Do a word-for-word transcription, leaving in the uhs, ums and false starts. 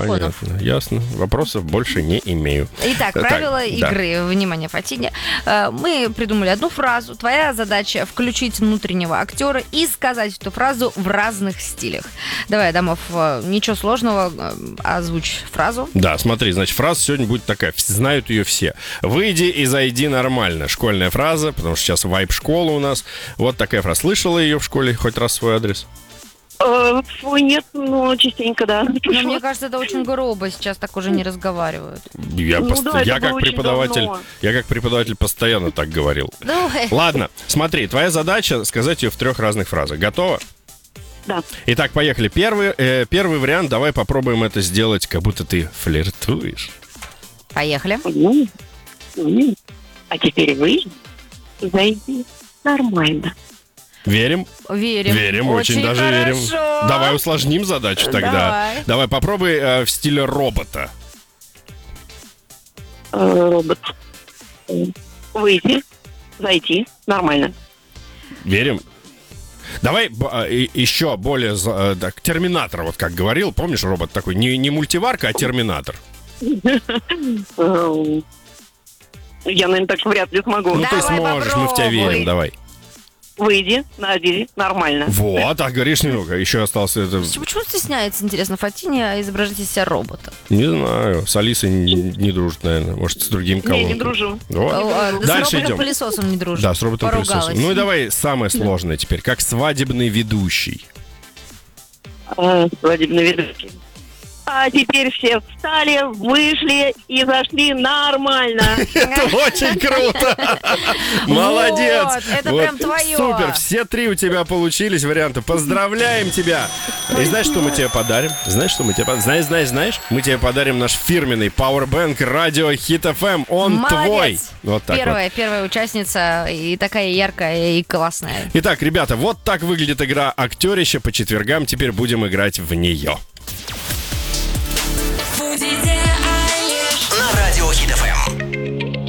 телефонов. Понятно, ясно. Вопросов больше не имею. Итак, Так, правила да. игры. Внимание, Фатине. Э, Мы придумали одну фразу. Твоя задача включить внутреннего актера и сказать эту фразу в разных стилях. Давай, Адамов, э, ничего сложного, э, озвучь фразу. Да, смотри, значит, фраза сегодня будет такая, вс- знают ее все. Выйди и зайди нормально. Школьная фраза, потому что сейчас вайб-школа у нас. Вот такая фраза. Слышала ее в школе хоть раз свой адрес? Э, фу, нет, но частенько, да. Но мне кажется, это очень грубо. Сейчас так уже не разговаривают. Я, Ну пост- да, это я было как очень преподаватель, давно. я как преподаватель постоянно так говорил. Ну, э, Ладно, смотри, твоя задача сказать ее в трех разных фразах. Готова? Да. Итак, поехали. Первый, э, первый вариант, давай попробуем это сделать, как будто ты флиртуешь. поехали. Ну, ну, а теперь вы зайди нормально. Верим? Верим. Верим, очень, даже верим. хорошо. Давай усложним задачу тогда. Давай. Давай попробуй э, в стиле робота. Э, робот. Э, Выйти, зайти нормально. Верим? Давай б- а, и- еще более за- э, так, терминатор, вот как говорил, помнишь, робот такой, не, не мультиварка, а терминатор. Эм, Я, наверное, так вряд ли смогу. Ну ты Давай сможешь, мы в тебя попробуй. верим, давай. Выйди, зайди нормально. Вот, а говоришь немного, еще остался это... Почему стесняется, интересно, Фатине изображать из себя робота? Не знаю, с Алисой не, не дружит, наверное, может, с другим Не, колонкой. не дружу. Вот. О, а, Дальше с идем. роботом-пылесосом не дружит. Да, с роботом-пылесосом. Поругалась. Ну и давай самое сложное теперь, как свадебный ведущий. Э, Свадебный ведущий. А теперь все встали, вышли и зашли нормально. Это очень круто! Молодец! Вот, это прям твое. Супер, все три у тебя получились варианта. Поздравляем тебя! И знаешь, что мы тебе подарим? Знаешь, что мы тебе подарим? Знаешь, знаешь, знаешь? Мы тебе подарим наш фирменный Powerbank радио Хит эф эм. Он Молодец. твой! Вот так Первая, вот. первая участница и такая яркая и классная. Итак, ребята, вот так выглядит игра «Актерище». По четвергам теперь будем играть в нее. На радио Хит эф эм.